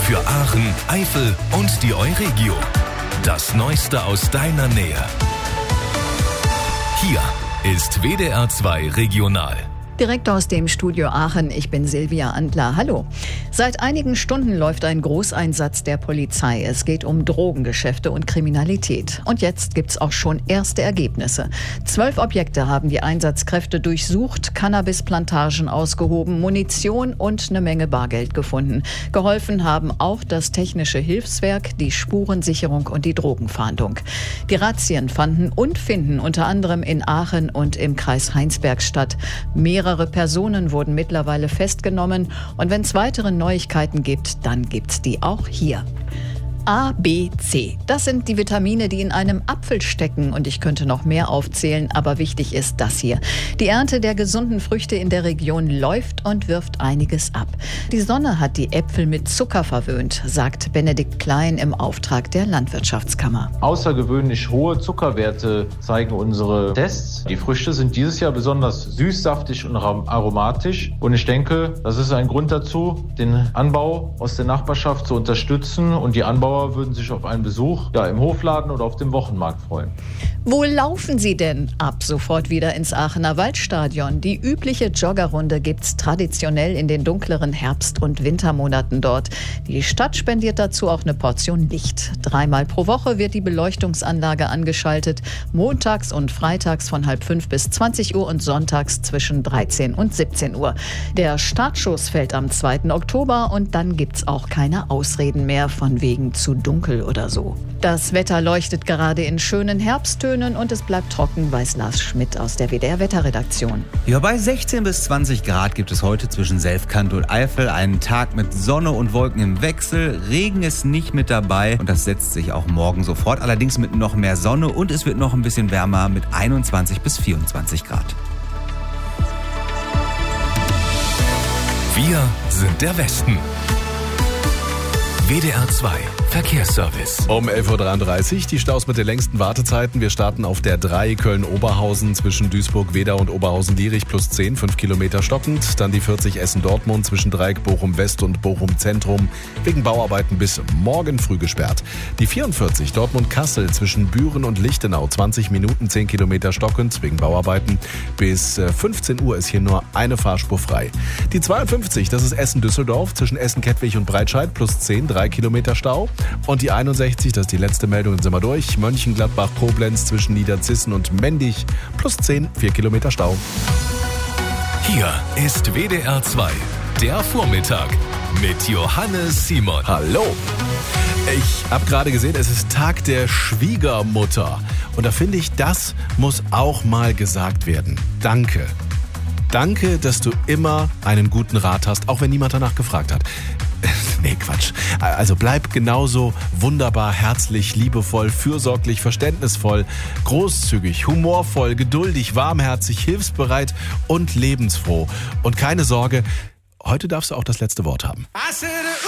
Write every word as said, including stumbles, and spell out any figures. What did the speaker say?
Für Aachen, Eifel und die Euregio. Das Neueste aus deiner Nähe. Hier ist W D R zwei Regional. Direkt aus dem Studio Aachen, ich bin Silvia Andler. Hallo. Seit einigen Stunden läuft ein Großeinsatz der Polizei. Es geht um Drogengeschäfte und Kriminalität. Und jetzt gibt's auch schon erste Ergebnisse. Zwölf Objekte haben die Einsatzkräfte durchsucht, Cannabisplantagen ausgehoben, Munition und eine Menge Bargeld gefunden. Geholfen haben auch das Technische Hilfswerk, die Spurensicherung und die Drogenfahndung. Die Razzien fanden und finden unter anderem in Aachen und im Kreis Heinsberg statt. Mehrere Mehrere Personen wurden mittlerweile festgenommen und wenn es weitere Neuigkeiten gibt, dann gibt's die auch hier. A, B, C. Das sind die Vitamine, die in einem Apfel stecken. Und ich könnte noch mehr aufzählen, aber wichtig ist das hier. Die Ernte der gesunden Früchte in der Region läuft und wirft einiges ab. Die Sonne hat die Äpfel mit Zucker verwöhnt, sagt Benedikt Klein im Auftrag der Landwirtschaftskammer. Außergewöhnlich hohe Zuckerwerte zeigen unsere Tests. Die Früchte sind dieses Jahr besonders süß, saftig und aromatisch. Und ich denke, das ist ein Grund dazu, den Anbau aus der Nachbarschaft zu unterstützen und die Anbauer würden sich auf einen Besuch ja, im Hofladen oder auf dem Wochenmarkt freuen. Wo laufen Sie denn? Ab sofort wieder ins Aachener Waldstadion. Die übliche Joggerrunde gibt's traditionell in den dunkleren Herbst- und Wintermonaten dort. Die Stadt spendiert dazu auch eine Portion Licht. Dreimal pro Woche wird die Beleuchtungsanlage angeschaltet. Montags und freitags von halb fünf bis zwanzig Uhr und sonntags zwischen dreizehn und siebzehn Uhr. Der Startschuss fällt am zweiten Oktober und dann gibt's auch keine Ausreden mehr von wegen zu dunkel oder so. Das Wetter leuchtet gerade in schönen Herbsttönen und es bleibt trocken, weiß Lars Schmidt aus der W D R-Wetterredaktion. Ja, bei sechzehn bis zwanzig Grad gibt es heute zwischen Selfkant und Eifel einen Tag mit Sonne und Wolken im Wechsel. Regen ist nicht mit dabei und das setzt sich auch morgen sofort. Allerdings mit noch mehr Sonne und es wird noch ein bisschen wärmer mit einundzwanzig bis vierundzwanzig Grad. Wir sind der Westen. W D R zwei Verkehrsservice. Um elf Uhr dreiunddreißig, die Staus mit den längsten Wartezeiten. Wir starten auf der drei Köln-Oberhausen zwischen Duisburg-Wedau und Oberhausen-Lierich plus zehn, fünf Kilometer stockend. Dann die vierzig Essen-Dortmund zwischen Dreieck Bochum-West und Bochum-Zentrum wegen Bauarbeiten bis morgen früh gesperrt. Die vierundvierzig Dortmund-Kassel zwischen Büren und Lichtenau, zwanzig Minuten, zehn Kilometer stockend wegen Bauarbeiten. Bis fünfzehn Uhr ist hier nur eine Fahrspur frei. Die zweiundfünfzig, das ist Essen-Düsseldorf zwischen Essen-Kettwig und Breitscheid plus zehn, drei Kilometer Stau. Und die einundsechzig, das ist die letzte Meldung, dann sind wir durch. Mönchengladbach-Koblenz zwischen Niederzissen und Mendig plus zehn, vier Kilometer Stau. Hier ist W D R zwei, der Vormittag mit Johannes Simon. Hallo. Ich habe gerade gesehen, es ist Tag der Schwiegermutter. Und da finde ich, das muss auch mal gesagt werden. Danke. Danke, dass du immer einen guten Rat hast, auch wenn niemand danach gefragt hat. Nee, Quatsch. Also bleib genauso wunderbar, herzlich, liebevoll, fürsorglich, verständnisvoll, großzügig, humorvoll, geduldig, warmherzig, hilfsbereit und lebensfroh. Und keine Sorge, heute darfst du auch das letzte Wort haben.